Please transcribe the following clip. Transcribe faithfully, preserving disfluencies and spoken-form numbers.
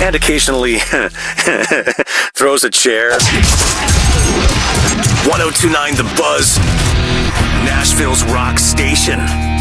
and occasionally throws a chair. one oh two point nine The Buzz, Nashville's rock station.